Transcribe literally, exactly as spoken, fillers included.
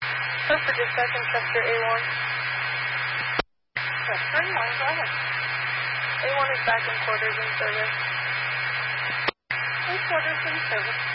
Just for dispatch and Chester A one. Chester A one, go ahead. A one is back in quarters in service. In quarters in service.